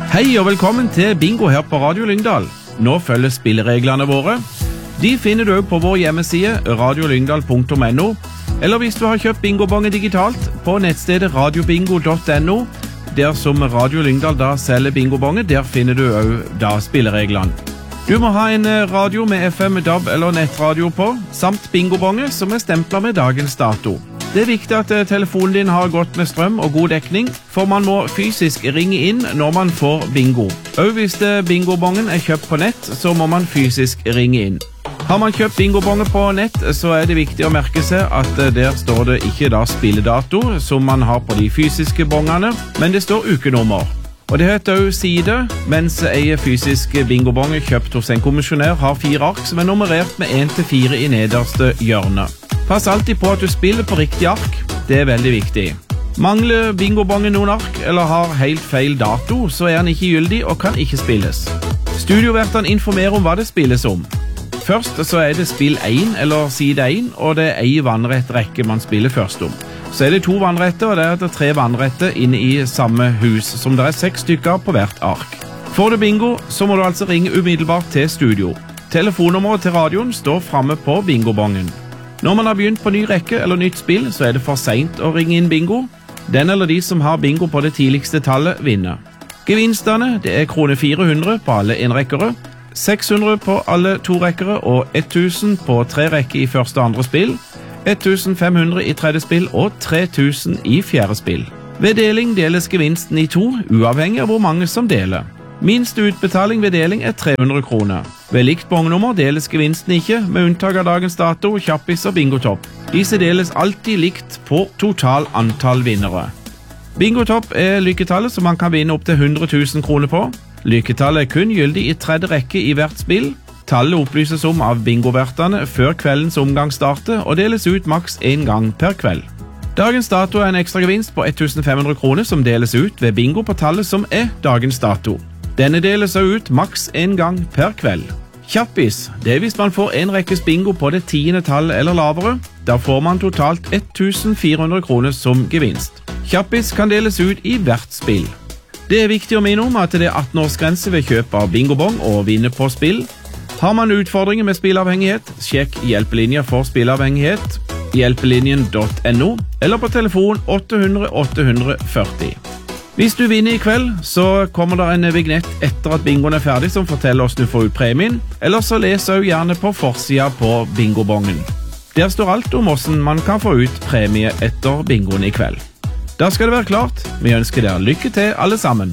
Hei og velkommen til Bingo her på Radio Lyngdal. Nå følger spillereglene våre. De finner du på vår hjemmeside radiolyngdal.no, eller hvis du har kjøpt bingobongen digitalt på nettstedet radiobingo.no, der som Radio Lyngdal da selger bingobongen, der finner du også da spillereglene. Du må ha en radio med FM, DAB eller nettradio på, samt bingobongen som stemplet med dagens dato. Det viktig at telefonen din har gått med strøm og god dekning, for man må fysisk ringe inn når man får bingo. Og hvis bingobongen kjøpt på nett, så må man fysisk ringe inn. Har man kjøpt bingobongen på nett, så det viktig å merke seg at der står det ikke da spilledato, som man har på de fysiske bongene, men det står ukenummer. Og det heter også side, mens fysisk bingobong kjøpt hos en kommisjonær har 4 ark som nummerert med 1-4 i nederste hjørne. Pass alltid på at du spiller på riktig ark, det veldig viktig. Mangler bingobongen noen ark, eller har helt feil dato, så den ikke gyldig og kan ikke spilles. Studiovertene informerer om hva det spilles om. Først så det spill 1 eller side 1, og det en vannrett rekke man spiller først om. Så det 2 vannretter, og det 3 vannretter inne i samme hus, som det 6 stykker på hvert ark. Får du bingo, så må du altså ringe umiddelbart til studio. Telefonnummeret til radioen står fremme på bingobongen. Når man har begynt på ny rekke eller nytt spill, så det for sent å ringe inn bingo. Den eller de som har bingo på det tidligste tallet vinner. Gevinstene, det 400 på alle enrekkere, 600 på alle 2 rekkere og 1000 på 3 rekker i første og andre spill, 1500 i tredje spill og 3000 i fjerde spill. Ved deling deles gevinsten i 2, uavhengig av hvor mange som deler. Minst utbetaling ved deling 300 kroner. Ved likt bongnummer deles gevinsten ikke, med unntak av dagens dato, kjappis og bingotopp. Disse deles alltid likt på total antall vinnere. Bingotopp lykketallet som man kan vinne opp til 100 000 kroner på. Lykketallet kun gyldig i tredje rekke i hvert spill. Tallet opplyses om av bingovertene før kveldens omgang starter, og deles ut maks 1 gang per kveld. Dagens dato en ekstra gevinst på 1500 kroner som deles ut ved bingo på tallet som dagens dato. Denne deles ut maks 1 gang per kveld. Kjappis, det hvis man får en rekkes bingo på det 10. tallet eller lavere. Da får man totalt 1400 kroner som gevinst. Kjappis kan deles ut i hvert spill. Det viktig å minne om at det 18-årsgrense ved kjøp av bingobong og vinne på spill. Har man utfordringer med spillavhengighet, sjekk hjelpelinjer for spillavhengighet, hjelpelinjen.no, eller på telefon 800 840. Hvis du vinner i kveld, så kommer det en vignett etter at bingoen ferdig som forteller oss du får ut premien, eller så leser du gjerne på forsiden på bingobongen. Der står alt om hvordan man kan få ut premie etter bingoen i kveld. Da skal det være klart. Vi ønsker dere lykke til alle sammen.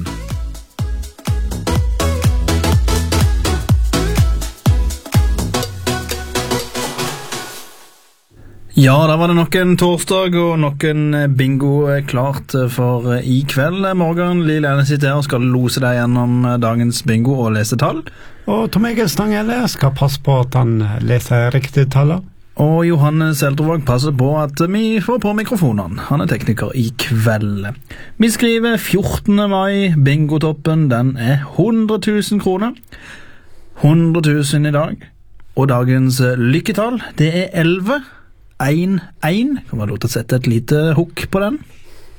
Ja, da var det nok en torsdag og nok en bingo klart for i kveld. Morgan Lille sitter her og skal lose deg gjennom dagens bingo og lese tall. Og Tom Egil Stanghelle skal passe på at han leser riktige taller. Og Johannes Eldrevåg passer på at vi får på mikrofonene. Han tekniker i kveld. Vi skriver 14. mai, bingotoppen, den 100 000 kroner. 100 000 i dag. Og dagens lykketall, det 11. 1-1. Kan være lov til å sette et lite hukk på den.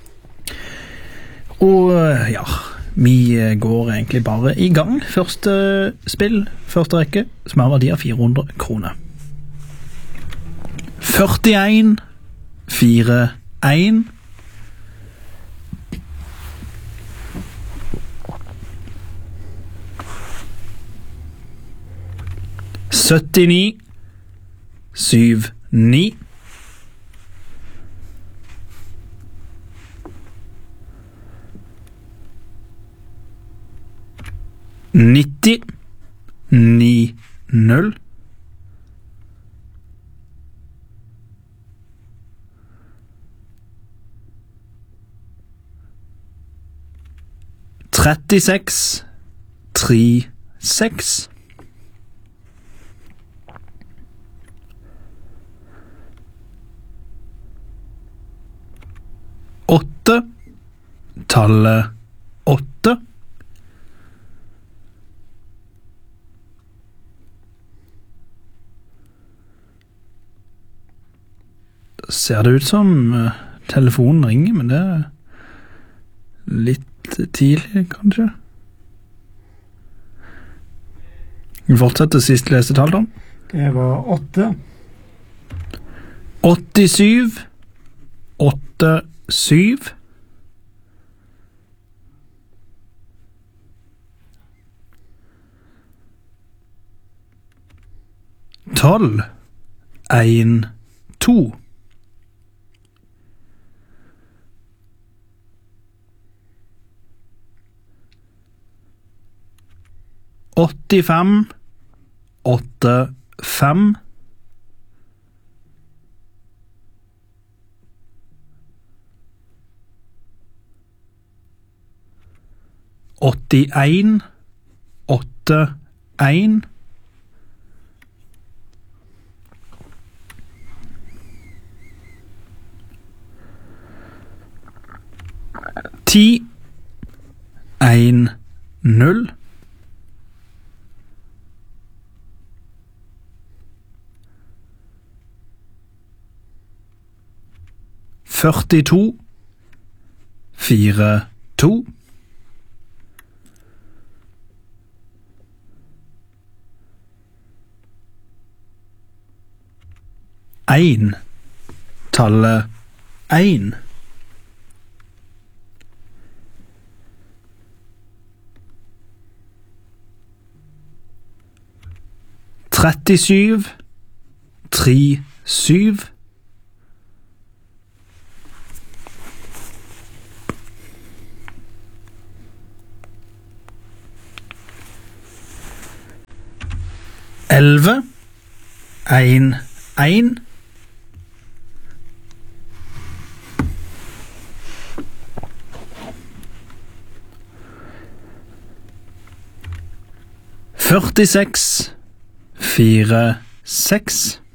Og ja, vi går egentlig bare i gang. Første spill, første rekke, som har verdi av 400 kroner. 41 4-1 79 7-9 90 9-0 36 3-6 8 tallet 8 ser det ut som telefonen ringer, men det litt tidlig, kanskje. Vi fortsetter sist leste tall da. Det var 8. 87, 87. 12, 1, 2. 85, 8, 5. 81, 8, 1. 10, 1, 0. 42, 4, 2. 1, tallet 1. 37, 3, 7. 11, 1, 1. 46, 4, 6.